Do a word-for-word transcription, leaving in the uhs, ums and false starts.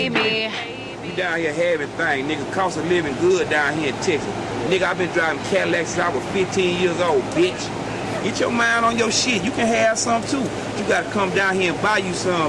Baby. You down here having things, nigga. Cost of living good down here in Texas. Nigga, I've been driving Cadillacs since I was fifteen years old, bitch. Get your mind on your shit. You can have some too. You gotta come down here and buy you some.